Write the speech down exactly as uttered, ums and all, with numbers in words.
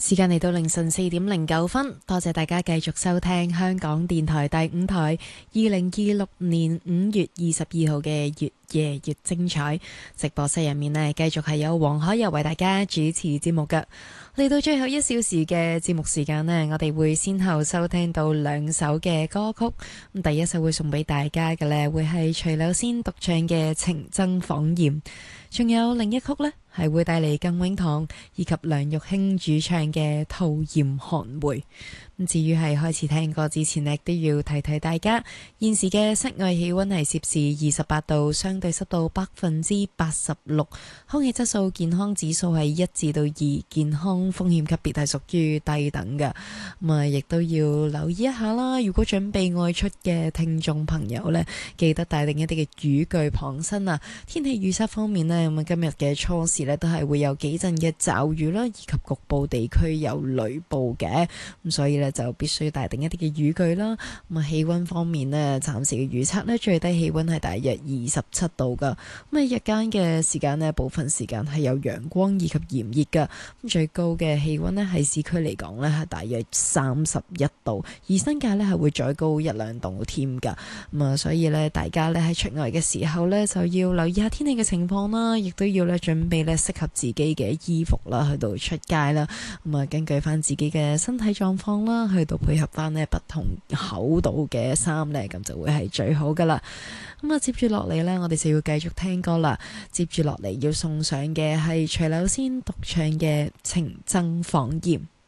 時間嚟到凌晨四點零九分，多謝大家繼續收聽香港電台第五台二零二六年五月二十二號嘅越夜越精彩直播室入面呢，繼續係有黃海柔為大家主持節目㗎。嚟到最後一小時嘅節目時間呢，我哋會先後收聽到兩首嘅歌曲。咁第一首會送俾大家嘅呢，會係徐柳仙獨唱嘅《情真仿艷》，仲有另一曲呢，係會帶嚟更永堂以及梁玉卿主唱嘅《徒嫌寒梅》。咁至於係開始聽歌之前呢，都要提提大家，現時嘅室外氣溫係攝氏二十八度，相對濕度百分之八十六，空氣質素健康指數係一至到二，健康風險級別係屬於低等嘅。咁啊，亦都要留意一下啦。如果準備外出嘅聽眾朋友呢，記得帶定一啲嘅雨具傍身啊。天氣預測方面呢，咁啊今日嘅初時呢，都係會有幾陣嘅驟雨啦，以及局部地區有雷暴嘅。咁所以呢，就必須帶定一啲嘅雨具啦。咁啊，氣溫方面呢，暫時嘅預測呢，最低氣溫係大約二十七度噶。咁啊，日間嘅時間呢，部分時間係有陽光以及炎熱噶。咁最高嘅氣溫呢，喺市區嚟講呢，係大約三十一度，而新界呢，係會再高一兩度添噶。咁啊，所以呢，大家呢，喺出外嘅時候呢，就要留意下天氣嘅情況啦，亦都要呢，準備呢適合自己嘅衣服啦，去到出街啦。咁啊，根據翻自己嘅身體狀況啦，去到配合翻呢不同厚度嘅衫呢，咁就會係最好噶啦。咁啊，接住落嚟呢，我哋就要繼續聽歌啦。接住落嚟要送上嘅係徐柳仙獨唱嘅《情真仿艷》。